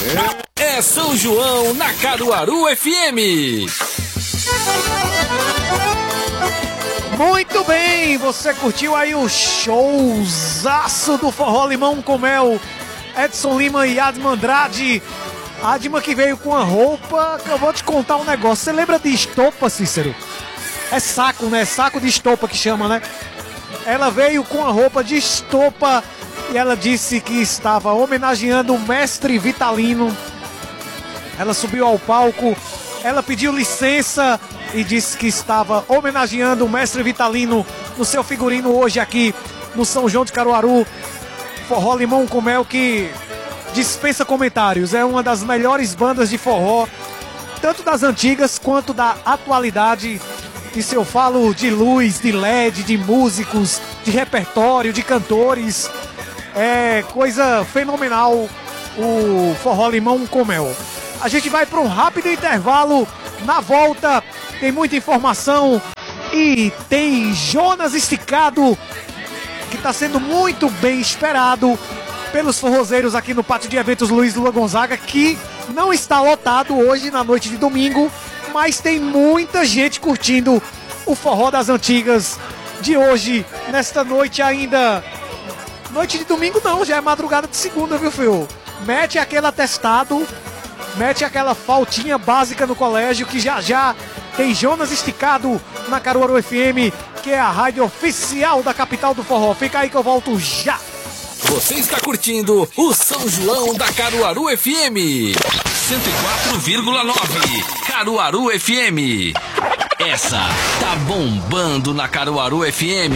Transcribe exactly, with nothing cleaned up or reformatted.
É São João na Caruaru F M. Muito bem, você curtiu aí o showzaço do Forró Limão com Mel, Edson Lima e Adma Andrade. Adma que veio com a roupa, que eu vou te contar um negócio. Você lembra de estopa, Cícero? É saco, né? Saco de estopa que chama, né? Ela veio com a roupa de estopa e ela disse que estava homenageando o mestre Vitalino. Ela subiu ao palco, ela pediu licença e disse que estava homenageando o mestre Vitalino no seu figurino hoje aqui no São João de Caruaru. Forró Limão com Mel que dispensa comentários, é uma das melhores bandas de forró, tanto das antigas quanto da atualidade. E se eu falo de luz, de L E D, de músicos, de repertório, de cantores, é coisa fenomenal o Forró Limão com Mel. A gente vai para um rápido intervalo. Na volta tem muita informação e tem Jonas Esticado, que está sendo muito bem esperado pelos forrozeiros aqui no Pátio de Eventos Luiz Lula Gonzaga, que não está lotado hoje na noite de domingo, mas tem muita gente curtindo o forró das antigas de hoje, nesta noite ainda. Noite de domingo não, já é madrugada de segunda, viu, filho? Mete aquele atestado, mete aquela faltinha básica no colégio, que já já tem Jonas Esticado na Caruaru F M, que é a rádio oficial da capital do forró. Fica aí que eu volto já. Você está curtindo o São João da Caruaru F M. cento e quatro vírgula nove Caruaru F M. Essa tá bombando na Caruaru F M.